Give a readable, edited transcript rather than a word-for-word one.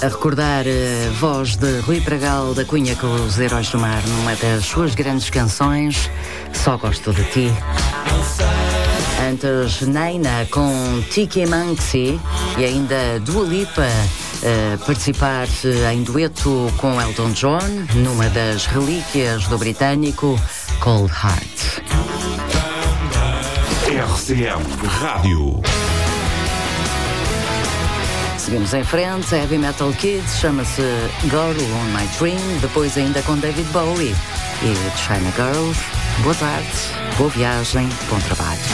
A recordar a voz de Rui Pragal da Cunha com os Heróis do Mar numa das suas grandes canções, Só Gosto de Ti. Antes, Naina com Tiki Manxi e ainda Dua Lipa participar em dueto com Elton John numa das relíquias do britânico Cold Heart. RCM Rádio. Seguimos em frente, Heavy Metal Kids, chama-se Girl on My Dream, depois ainda com David Bowie e China Girls. Boa tarde, boa viagem, bom trabalho.